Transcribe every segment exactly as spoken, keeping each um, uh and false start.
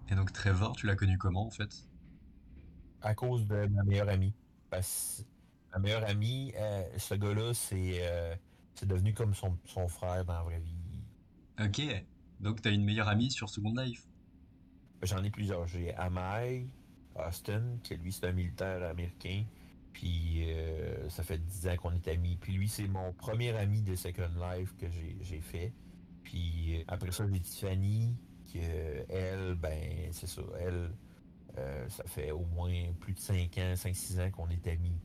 Et donc Trevor, tu l'as connu comment en fait? À cause de ma meilleure amie. Parce que ma meilleure amie, euh, ce gars-là, c'est euh, c'est devenu comme son, son frère dans la vraie vie. Ok, donc t'as une meilleure amie sur Second Life. J'en ai plusieurs. J'ai Amai, Austin, qui lui, c'est un militaire américain. Puis euh, ça fait dix ans qu'on est amis. Puis lui, c'est mon premier ami de Second Life que j'ai j'ai fait. Puis euh, après ça, j'ai Tiffany, qui, euh, elle, ben, c'est ça. Elle, euh, ça fait au moins plus de cinq ans, cinq six ans qu'on est amis.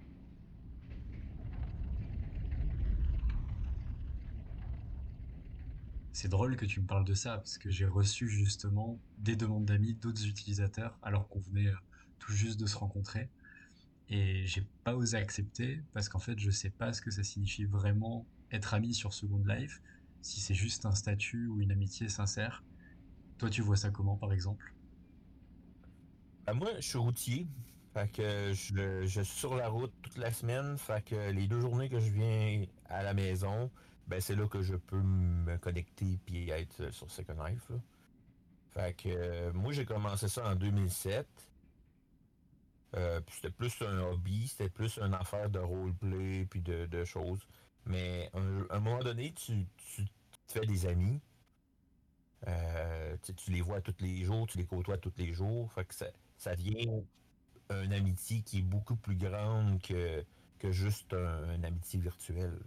C'est drôle que tu me parles de ça, parce que j'ai reçu justement des demandes d'amis d'autres utilisateurs, alors qu'on venait euh, tout juste de se rencontrer. Et j'ai pas osé accepter, parce qu'en fait, je sais pas ce que ça signifie vraiment être ami sur Second Life, si c'est juste un statut ou une amitié sincère. Toi, tu vois ça comment, par exemple? Ben, moi, je suis routier. Fait que je, je suis sur la route toute la semaine. Fait que les deux journées que je viens à la maison, ben c'est là que je peux me connecter puis être sur Second Life, là. Fait que euh, moi, j'ai commencé ça en deux mille sept. Euh, puis c'était plus un hobby, c'était plus une affaire de roleplay puis de, de choses. Mais un- à un moment donné, tu, tu te fais des amis. Euh, tu sais, tu les vois tous les jours, tu les côtoies tous les jours. Fait que ça, ça devient une amitié qui est beaucoup plus grande que, que juste un, une amitié virtuelle.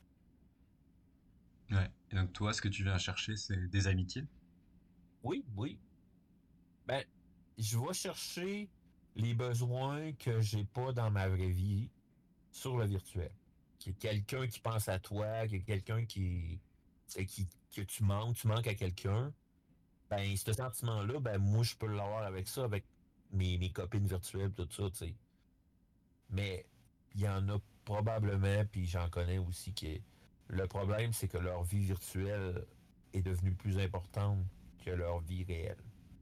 Ouais. Et donc toi, ce que tu viens chercher, c'est des amitiés? Oui, oui. Ben, je vais chercher les besoins que j'ai pas dans ma vraie vie sur le virtuel. Qu'il y ait quelqu'un qui pense à toi, qu'il y ait quelqu'un qui, c'est qui, que tu manques, tu manques à quelqu'un. Ben, ce sentiment-là, ben, moi, je peux l'avoir avec ça, avec mes, mes copines virtuelles, tout ça, tu sais. Mais il y en a probablement, puis j'en connais aussi, qui le problème, c'est que leur vie virtuelle est devenue plus importante que leur vie réelle.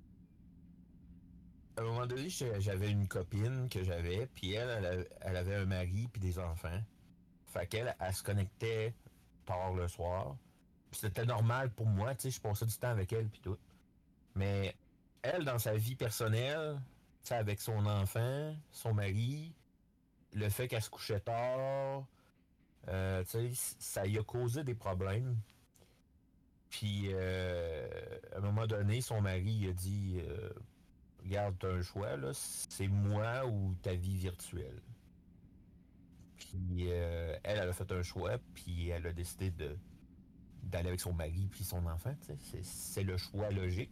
À un moment donné, j'ai- j'avais une copine que j'avais, puis elle, elle, a- elle avait un mari puis des enfants. Fait qu'elle, elle se connectait tard le soir. Puis c'était normal pour moi, tu sais, je passais du temps avec elle puis tout. Mais elle, dans sa vie personnelle, tu sais, avec son enfant, son mari, le fait qu'elle se couchait tard, Euh, tu sais, ça y a causé des problèmes. Puis, euh, à un moment donné, son mari il a dit euh, regarde, t'as un choix, là, c'est moi ou ta vie virtuelle. Puis, euh, elle, elle a fait un choix, puis elle a décidé de d'aller avec son mari puis son enfant. Tu sais, c'est, c'est le choix logique.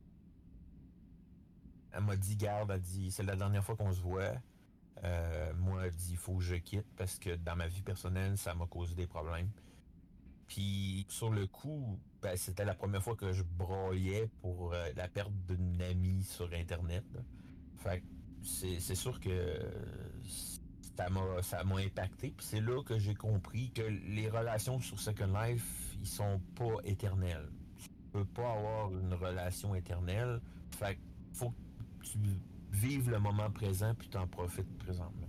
Elle m'a dit garde, elle dit c'est la dernière fois qu'on se voit. Euh, moi, elle dit il faut que je quitte parce que dans ma vie personnelle, ça m'a causé des problèmes. Puis sur le coup, ben, c'était la première fois que je broyais pour euh, la perte d'une amie sur Internet, là. Fait que c'est, c'est sûr que euh, ça m'a, ça m'a impacté. Puis c'est là que j'ai compris que les relations sur Second Life, ils sont pas éternelles. Tu peux pas avoir une relation éternelle. Fait que faut que tu vives le moment présent puis t'en profites présentement.